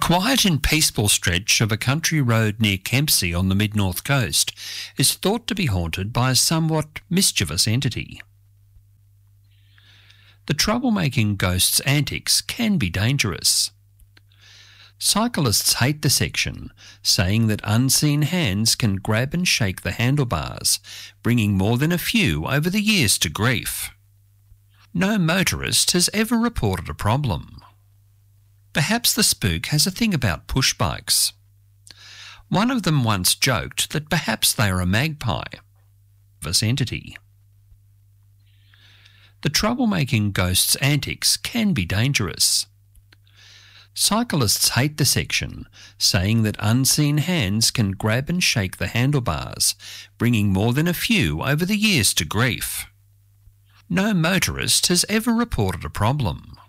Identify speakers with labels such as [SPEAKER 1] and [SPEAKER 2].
[SPEAKER 1] quiet and peaceful stretch of a country road near Kempsey on the mid-north coast is thought to be haunted by a somewhat mischievous entity. The troublemaking ghost's antics can be dangerous. Cyclists hate the section, saying that unseen hands can grab and shake the handlebars, bringing more than a few over the years to grief. No motorist has ever reported a problem. Perhaps the spook has a thing about push bikes. One of them once joked that perhaps they are a magpie, this entity. The troublemaking ghost's antics can be dangerous. Cyclists hate the section, saying that unseen hands can grab and shake the handlebars, bringing more than a few over the years to grief. No motorist has ever reported a problem.